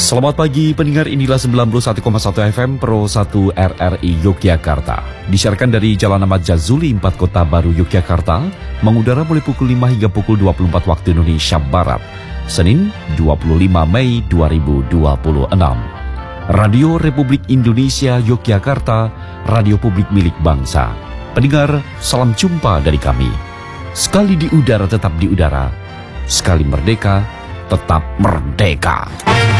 Selamat pagi pendengar, inilah 91,1 FM Pro 1 RRI Yogyakarta. Disiarkan dari Jalan Ahmad Jazuli 4 Kota Baru Yogyakarta, mengudara mulai pukul 5 hingga pukul 24 waktu Indonesia Barat, Senin 25 Mei 2026. Radio Republik Indonesia Yogyakarta, radio publik milik bangsa. Pendengar, salam jumpa dari kami. Sekali di udara tetap di udara, sekali merdeka tetap merdeka.